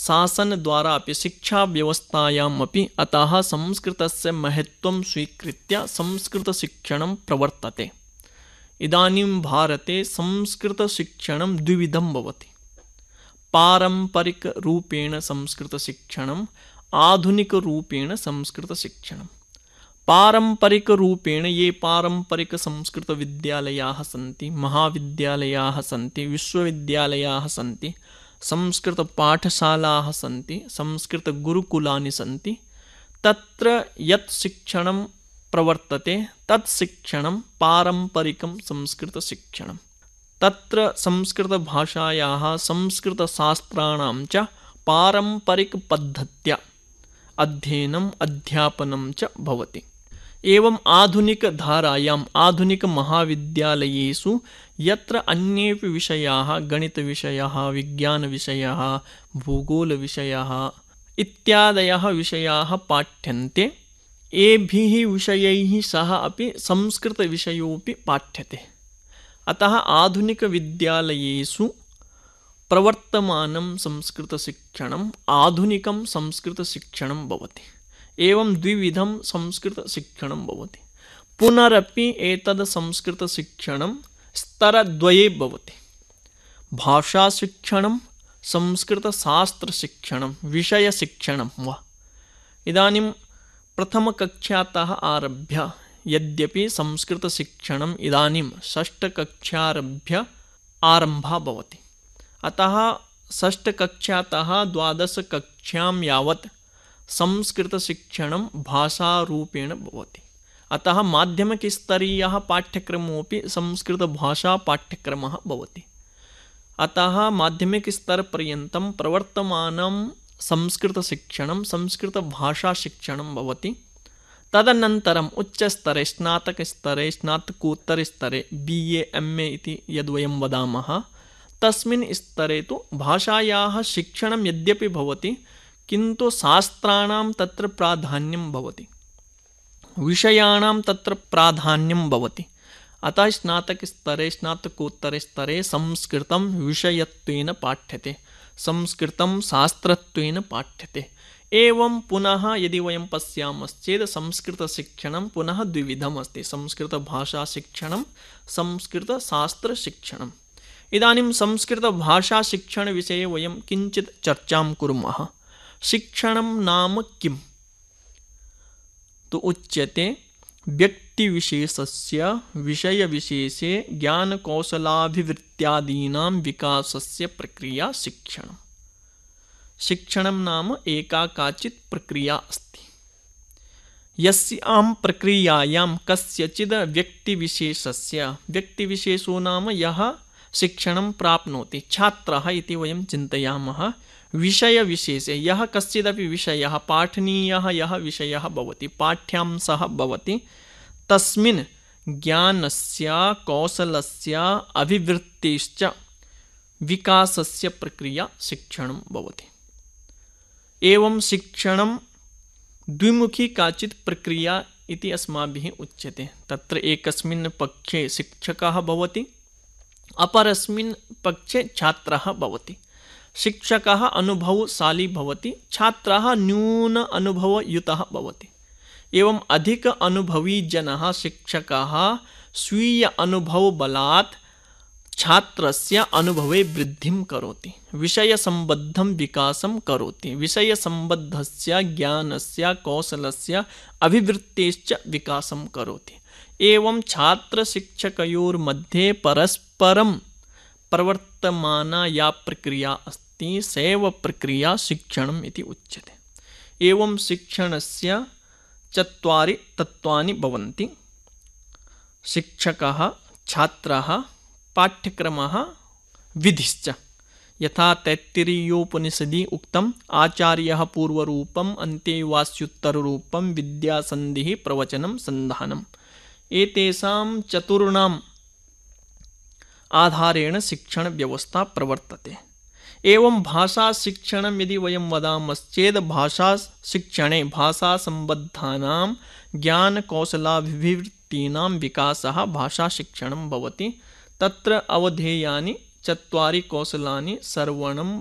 शासनद्वारा अपि शिक्षाव्यवस्थायाम् अपि अतः संस्कृतस्य महत्त्वं स्वीकृत्य संस्कृतशिक्षणं प्रवर्तते। इदानीं भारते संस्कृतशिक्षणं द्विविधं भवति। पारम्परिकरूपेण संस्कृतशिक्षणम्, आधुनिकरूपेण संस्कृतशिक्षणम्। पारम्परिकरूपेण ये पारम्परिकसंस्कृतविद्यालयाः सन्ति, महाविद्यालयाः सन्ति, विश्वविद्यालयाः सन्ति, संस्कृतपाठशालाः सन्ति, संस्कृतगुरुकुलानि सन्ति, तत्र यत् शिक्षणं प्रवर्तते तत् शिक्षणं पारम्परिकं संस्कृतशिक्षणं। तत्र संस्कृतभाषायाः, संस्कृतशास्त्राणां च पारम्परिकपद्धत्या अध्ययनम् अध्यापनं च भवति। एवम् आधुनिकधारायाम्, आधुनिकमहाविद्यालयेषु यत्र अन्येऽपि विषयाः, गणितविषयः, विज्ञानविषयः, भूगोलविषयः इत्यादयः विषयाः पाठ्यन्ते, एभिः विषयैः सह अपि संस्कृतविषयोऽपि पाठ्यते। अतः आधुनिकविद्यालयेषु प्रवर्तमानं संस्कृतशिक्षणम् आधुनिकं संस्कृतशिक्षणं भवति। एवं द्विविधं संस्कृतशिक्षणं भवति। पुनरपि एतद् संस्कृतशिक्षणं स्तरद्वये भवति। भाषाशिक्षणं, संस्कृतशास्त्रशिक्षणं, विषयशिक्षणं वा। इदानीं प्रथमकक्षातः आरभ्य यद्यपि संस्कृतशिक्षणम् इदानीं षष्ठकक्षारभ्य आरम्भः भवति, अतः षष्ठकक्षातः द्वादशकक्षां यावत् संस्कृतशिक्षणं भाषारूपेण भवति। अतः माध्यमिकस्तरीयः पाठ्यक्रमोऽपि संस्कृतभाषापाठ्यक्रमः भवति। अतः माध्यमिकस्तरपर्यन्तं प्रवर्तमानं संस्कृतशिक्षणं संस्कृतभाषाशिक्षणं भवति। तदनन्तरम् उच्चस्तरे, स्नातकस्तरे, स्नातकोत्तरस्तरे BA MA इति यद्वयं वदामः, तस्मिन् स्तरे तु भाषायाः शिक्षणं यद्यपि भवति, किन्तु शास्त्राणां तत्र प्राधान्यं भवति, विषयाणां तत्र प्राधान्यं भवति। अतः स्नातकस्तरे, स्नातकोत्तरस्तरे संस्कृतं विषयत्वेन पाठ्यते, संस्कृतं शास्त्रत्वेन पाठ्यते। एवं पुनः यदि वयं पश्यामश्चेत् संस्कृतशिक्षणं पुनः द्विविधम् अस्ति, संस्कृतभाषाशिक्षणं, संस्कृतशास्त्रशिक्षणम्। इदानीं संस्कृतभाषाशिक्षणविषये वयं किञ्चित् चर्चां कुर्मः। शिक्षणं नाम किम्? तु उच्यते व्यक्तिविशेषस्य विषयविशेषे ज्ञानकौशलाभिवृत्त्यादीनां विकासस्य प्रक्रिया शिक्षणम्। शिक्षणं नाम एका काचित् प्रक्रिया अस्ति, यस्यां प्रक्रियायां कस्यचिद् व्यक्तिविशेषो नाम यः शिक्षणं प्राप्नोति, छात्रः इति वयं चिन्तयामः। विषयविशेषे यः कश्चिदपि विषयः, पाठनीयः यः विषयः भवति, पाठ्यांशः भवति, तस्मिन् ज्ञानस्य, कौशलस्य, अभिवृद्धिश्च विकासस्य प्रक्रिया शिक्षणं भवति। एवं शिक्षणं द्विमुखी काचित् प्रक्रिया इति अस्माभिः उच्यते। तत्र एकस्मिन् पक्षे शिक्षकः भवति, अपरस्मिन् पक्षे छात्रः भवति। शिक्षकः अनुभवशाली भवति, छात्रः न्यून अनुभवयुतः भवति। एवम् अधिक अनुभवी जनः शिक्षकः स्वीय अनुभवबलात् छात्रस्य अनुभवे वृद्धिं करोति, विषयसम्बद्धं विकासं करोति, विषयसम्बद्धस्य ज्ञानस्य, कौशलस्य, अभिवृत्तेश्च विकासं करोति। एवं छात्रशिक्षकयोर्मध्ये परस्परं प्रवर्तमाना या प्रक्रिया अस्ति, सैव प्रक्रिया शिक्षणम् इति उच्यते। एवं शिक्षणस्य चत्वारि तत्त्वानि भवन्ति: शिक्षकः, छात्रः, पाठ्यक्रमः, विधिश्च। यथा तैत्तिरीयोपनिषदि उक्तम्, आचार्यः पूर्वरूपम् अन्तेवास्युत्तररूपं विद्यासन्धिः प्रवचनं सन्धानम्। एतेषां चतुर्णाम् आधारेण शिक्षणव्यवस्था प्रवर्तते। एवं भाषाशिक्षणं यदि वयं वदामश्चेत् भाषाशिक्षणे भाषासम्बद्धानां ज्ञानकौशलाभिवृत्तीनां विकासः भाषाशिक्षणं भवति। तत्र अवधेयानि चत्वारि कौशलानि: श्रवणं,